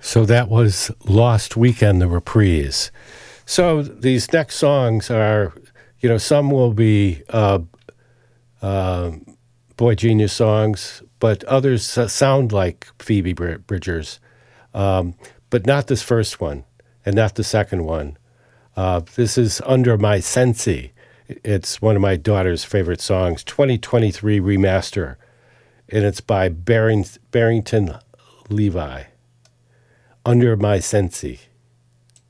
So that was Lost Weekend, the reprise. So these next songs are, some will be Boy Genius songs, but others sound like Phoebe Bridgers, but not this first one and not the second one. This is Under My Sensi. It's one of my daughter's favorite songs, 2023 remaster, and it's by Barrington Levy. Under My Sensi.